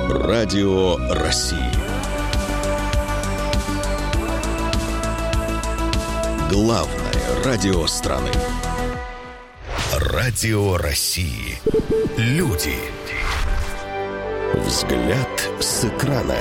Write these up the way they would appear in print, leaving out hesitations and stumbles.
Радио России. Главное радио страны. Радио России. Люди. Взгляд с экрана.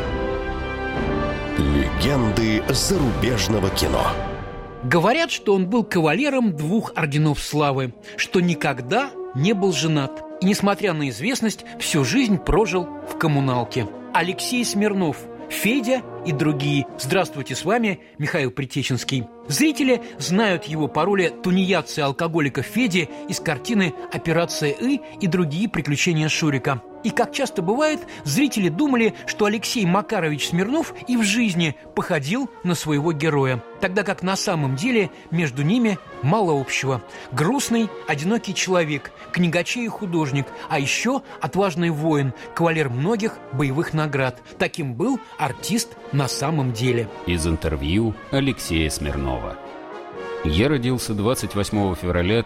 Легенды зарубежного кино. Говорят, что он был кавалером 2 орденов славы, что никогда не был женат и, несмотря на известность, всю жизнь прожил в коммуналке. Алексей Смирнов, Федя и другие. Здравствуйте, с вами Михаил Притеченский. Зрители знают его по роли тунеядца и алкоголика Феди из картины «Операция И» и другие приключения Шурика. И, как часто бывает, зрители думали, что Алексей Макарович Смирнов и в жизни походил на своего героя, тогда как на самом деле между ними мало общего. Грустный, одинокий человек, книгачей и художник, а еще отважный воин, кавалер многих боевых наград. Таким был артист на самом деле. Из интервью Алексея Смирнова. Я родился 28 февраля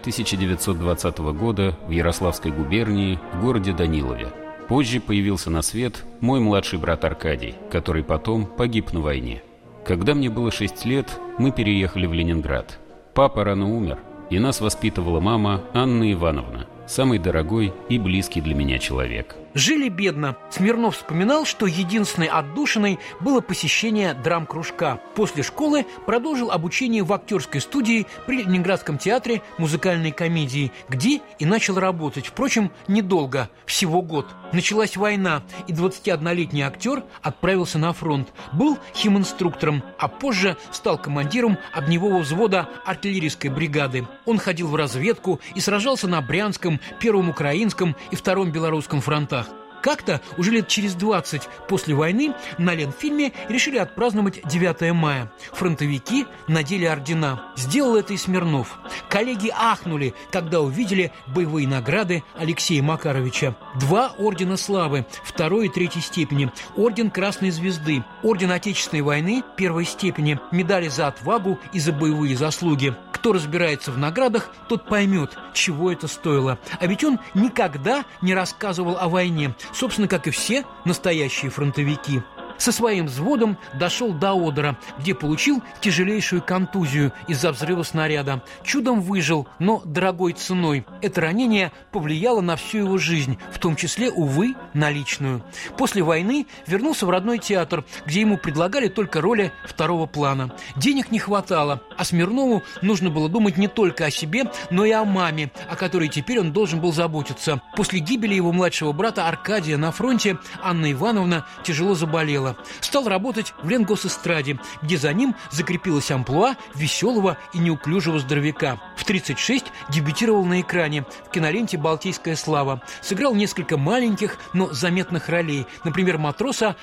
1920 года в Ярославской губернии, в городе Данилове. Позже появился на свет мой младший брат Аркадий, который потом погиб на войне. Когда мне было 6 лет, мы переехали в Ленинград. Папа рано умер, и нас воспитывала мама Анна Ивановна, самый дорогой и близкий для меня человек. Жили бедно. Смирнов вспоминал, что единственной отдушиной было посещение драм-кружка. После школы продолжил обучение в актерской студии при Ленинградском театре музыкальной комедии, где и начал работать. Впрочем, недолго, всего год. Началась война, и 21-летний актер отправился на фронт. Был химинструктором, а позже стал командиром огневого взвода артиллерийской бригады. Он ходил в разведку и сражался на Брянском, Первом Украинском и Втором Белорусском фронтах. Как-то, уже лет через 20 после войны, на Ленфильме решили отпраздновать 9 мая. Фронтовики надели ордена. Сделал это и Смирнов. Коллеги ахнули, когда увидели боевые награды Алексея Макаровича. 2 ордена славы 2 и 3 степени, орден Красной Звезды, орден Отечественной войны 1 степени, медали за отвагу и за боевые заслуги. Кто разбирается в наградах, тот поймет, чего это стоило. А ведь он никогда не рассказывал о войне, собственно, как и все настоящие фронтовики. Со своим взводом дошел до Одера, где получил тяжелейшую контузию из-за взрыва снаряда. Чудом выжил, но дорогой ценой. Это ранение повлияло на всю его жизнь, в том числе, увы, на личную. После войны вернулся в родной театр, где ему предлагали только роли второго плана. Денег не хватало, а Смирнову нужно было думать не только о себе, но и о маме, о которой теперь он должен был заботиться. После гибели его младшего брата Аркадия на фронте Анна Ивановна тяжело заболела. Стал работать в Ленгосэстраде, где за ним закрепилась амплуа веселого и неуклюжего здоровяка. В 1936 дебютировал на экране в киноленте «Балтийская слава». Сыграл несколько маленьких, но заметных ролей, например, матроса